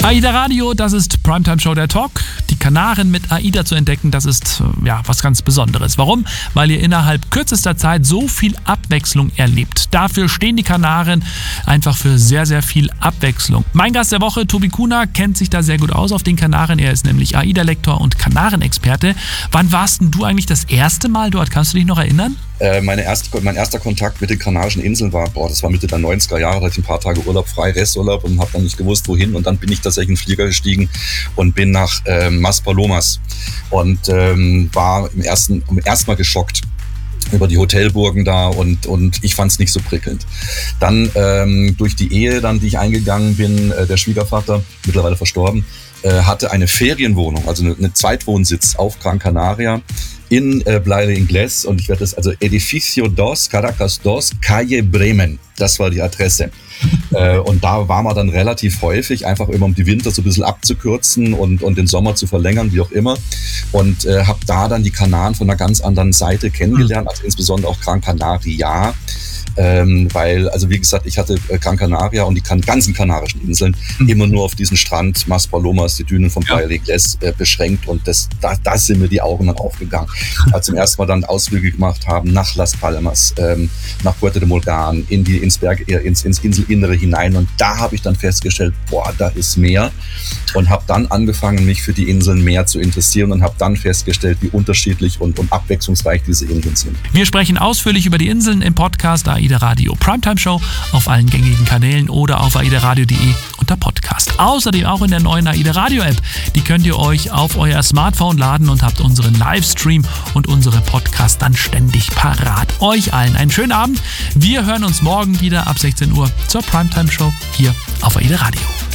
AIDA Radio, das ist Primetime Show der Talk. Die Kanaren mit AIDA zu entdecken, das ist was ganz Besonderes. Warum? Weil ihr innerhalb kürzester Zeit so viel Abwechslung erlebt. Dafür stehen die Kanaren einfach für sehr, sehr viel Abwechslung. Mein Gast der Woche, Tobi Kuhner, kennt sich da sehr gut aus auf den Kanaren. Er ist nämlich AIDA-Lektor und Kanarenexperte. Wann warst denn du eigentlich das erste Mal dort? Kannst du dich noch erinnern? Mein erster Kontakt mit den Kanarischen Inseln war, das war Mitte der 90er Jahre, da hatte ich ein paar Tage Urlaub frei, Resturlaub, und habe dann nicht gewusst, wohin. Und dann bin ich tatsächlich in den Flieger gestiegen und bin nach Maspalomas und war erst mal geschockt über die Hotelburgen da und ich fand es nicht so prickelnd. Dann durch die Ehe, die ich eingegangen bin, der Schwiegervater, mittlerweile verstorben, hatte eine Ferienwohnung, also eine Zweitwohnsitz auf Gran Canaria in Playa del Inglés, und ich werde das, also Edificio 2, Caracas 2, Calle Bremen, das war die Adresse. Und da war man dann relativ häufig, einfach immer um die Winter so ein bisschen abzukürzen und den Sommer zu verlängern, wie auch immer. Und habe da dann die Kanaren von einer ganz anderen Seite kennengelernt, also insbesondere auch Gran Canaria. Weil, also wie gesagt, ich hatte Gran Canaria und die ganzen Kanarischen Inseln immer nur auf diesen Strand, Maspalomas, die Dünen von Playa del Inglés beschränkt, und da sind mir die Augen dann aufgegangen. Als zum ersten Mal dann Ausflüge gemacht haben nach Las Palmas, nach Puerto de Morgan, ins Inselinnere hinein, und da habe ich dann festgestellt, da ist mehr, und habe dann angefangen, mich für die Inseln mehr zu interessieren und habe dann festgestellt, wie unterschiedlich und abwechslungsreich diese Inseln sind. Wir sprechen ausführlich über die Inseln im Podcast AIDA Radio Primetime Show auf allen gängigen Kanälen oder auf aidaradio.de unter Podcast. Außerdem auch in der neuen AIDA Radio App. Die könnt ihr euch auf euer Smartphone laden und habt unseren Livestream und unsere Podcasts dann ständig parat. Euch allen einen schönen Abend. Wir hören uns morgen wieder ab 16 Uhr zur Primetime Show hier auf AIDA Radio.